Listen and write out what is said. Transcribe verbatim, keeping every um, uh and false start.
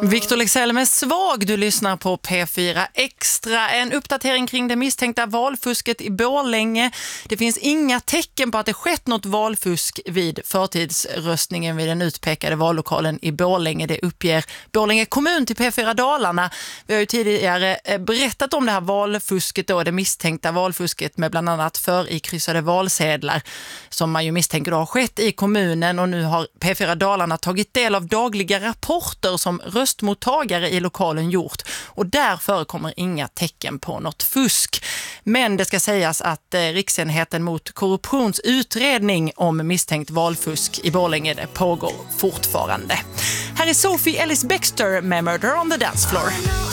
Victor Leksell med Svag, du lyssnar på P fyra Extra. En uppdatering kring det misstänkta valfusket i Borlänge. Det finns inga tecken på att det skett något valfusk vid förtidsröstningen vid den utpekade vallokalen i Borlänge. Det uppger Borlänge kommun till P fyra Dalarna. Vi har ju tidigare berättat om det här valfusket då, det misstänkta valfusket med bland annat förikryssade valsedlar som man ju misstänker då har skett i kommunen, och nu har P fyra Dalarna tagit del av dagliga rapporter som röstmottagare i lokalen gjort, och där förekommer inga tecken på något fusk. Men det ska sägas att eh, Riksenheten mot korruptionsutredning om misstänkt valfusk i Borlänge det pågår fortfarande. Här är Sophie Ellis-Bextor med Murder on the Dance Floor.